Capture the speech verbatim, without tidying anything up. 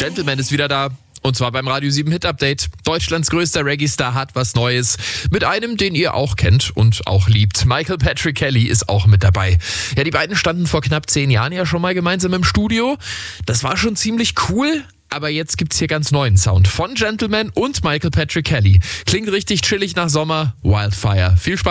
Gentleman ist wieder da. Und zwar beim Radio sieben Hit Update. Deutschlands größter Reggae-Star hat was Neues. Mit einem, den ihr auch kennt und auch liebt. Michael Patrick Kelly ist auch mit dabei. Ja, die beiden standen vor knapp zehn Jahren ja schon mal gemeinsam im Studio. Das war schon ziemlich cool. Aber jetzt gibt's hier ganz neuen Sound von Gentleman und Michael Patrick Kelly. Klingt richtig chillig nach Sommer. Wildfire. Viel Spaß.